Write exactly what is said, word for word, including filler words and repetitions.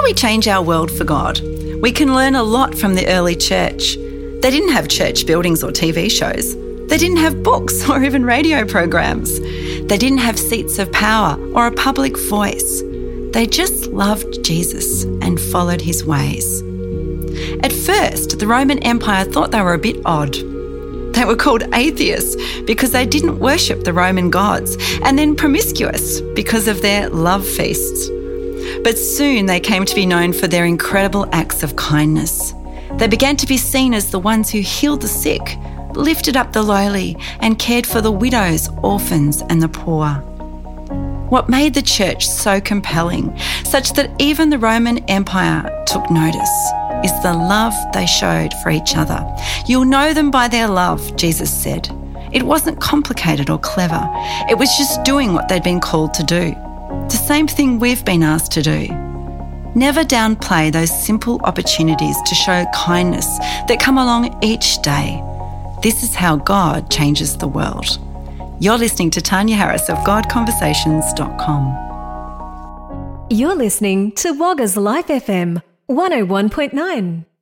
we change our world for God? We can learn a lot from the early church. They didn't have church buildings or T V shows. They didn't have books or even radio programs. They didn't have seats of power or a public voice. They just loved Jesus and followed his ways. At first, the Roman Empire thought they were a bit odd. They were called atheists because they didn't worship the Roman gods, and then promiscuous because of their love feasts. But soon they came to be known for their incredible acts of kindness. They began to be seen as the ones who healed the sick, lifted up the lowly, and cared for the widows, orphans, and the poor. What made the church so compelling, such that even the Roman Empire took notice, is the love they showed for each other. You'll know them by their love, Jesus said. It wasn't complicated or clever. It was just doing what they'd been called to do. The same thing we've been asked to do. Never downplay those simple opportunities to show kindness that come along each day. This is how God changes the world. You're listening to Tanya Harris of God Conversations dot com. You're listening to Wagga's Life F M one oh one point nine.